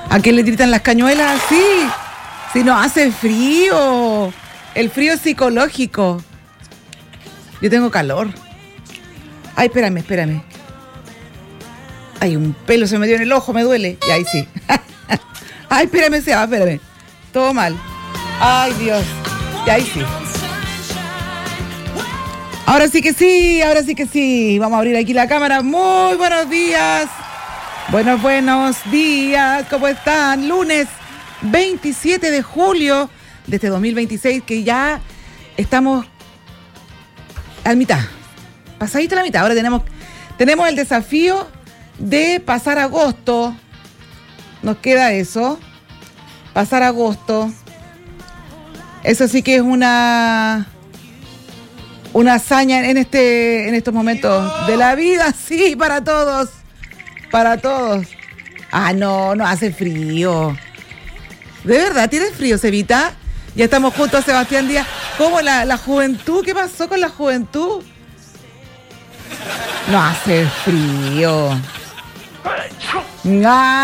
¿A qué le gritan las cañuelas así? Si no hace frío. El frío es psicológico. Yo tengo calor. Ay, espérame. Ay, un pelo se me dio en el ojo, me duele. Y ahí sí. Ay, espérame. Todo mal. Ay, Dios. Y ahí sí. Ahora sí que sí. Vamos a abrir aquí la cámara. Muy buenos días. Buenos días. ¿Cómo están? Lunes 27 de julio de este 2026, que ya estamos a mitad. Pasadito la mitad. Ahora tenemos el desafío de pasar agosto. Nos queda eso. Pasar agosto. Eso sí que es una hazaña en estos momentos de la vida. Sí, para todos. Ah, no hace frío. ¿De verdad tienes frío, Cevita? Ya estamos juntos, Sebastián Díaz. ¿Cómo la juventud? ¿Qué pasó con la juventud? No hace frío.